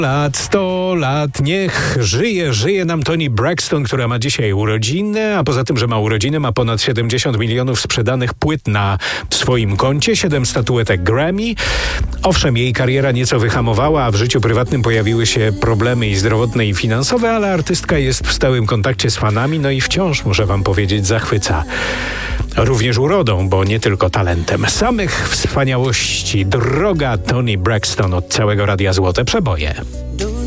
100 lat, niech żyje nam Toni Braxton, która ma dzisiaj urodziny, a poza tym, że ma urodziny, ma ponad 70 milionów sprzedanych płyt na swoim koncie, 7 statuetek Grammy. Owszem, jej kariera nieco wyhamowała, a w życiu prywatnym pojawiły się problemy i zdrowotne, i finansowe, ale artystka jest w stałym kontakcie z fanami, no i wciąż, muszę wam powiedzieć, zachwyca. Również urodą, bo nie tylko talentem. Samych wspaniałości. Droga Toni Braxton od całego Radia Złote Przeboje.